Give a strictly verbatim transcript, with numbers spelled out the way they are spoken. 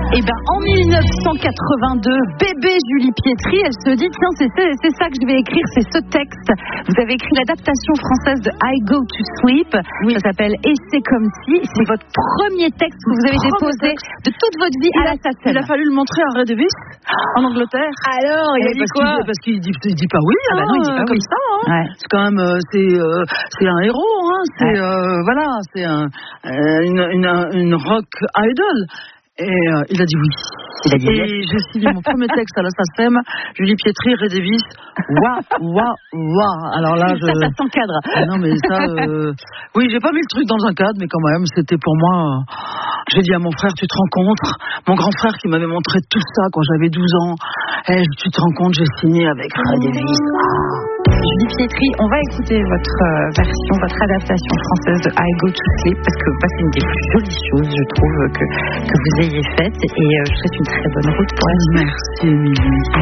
Et ben en dix-neuf cent quatre-vingt-deux, bébé Julie Pietri, elle se dit tiens c'est, c'est, c'est ça que je vais écrire, c'est ce texte. Vous avez écrit l'adaptation française de I Go to Sleep. Oui. Ça s'appelle Et c'est comme si. C'est votre premier texte que vous avez déposé de toute votre vie il à a, la S A C E M. Il a fallu le montrer à Ray Davies en Angleterre. Alors il a dit parce quoi? qu'il, Parce qu'il dit, il dit pas oui. Ah bah non, il dit pas comme oui. ça. Hein. Ouais. C'est quand même euh, c'est euh, c'est un héros. Hein. C'est ouais. euh, voilà, c'est un, euh, une, une une rock idol. Et euh, il a dit oui. Il a dit et oui. J'ai signé mon premier texte à la S A C E M, Julie Pietri, Ray Davies. Waouh, waouh, waouh. Alors là, je... Ça, ça s'encadre. Ah non, mais ça, euh... oui, j'ai pas mis le truc dans un cadre, mais quand même, c'était pour moi. Euh... J'ai dit à mon frère, tu te rends compte? Mon grand frère qui m'avait montré tout ça quand j'avais douze ans. Eh, tu te rends compte, j'ai signé avec Ray Davies. Ah. Julie Pietri, on va écouter votre euh, version, votre adaptation française de I Go to Sleep, parce que bah, c'est une des plus jolies choses, je trouve, que, que vous ayez faites. Et euh, je souhaite une très bonne route pour la suite. Merci, Émilie.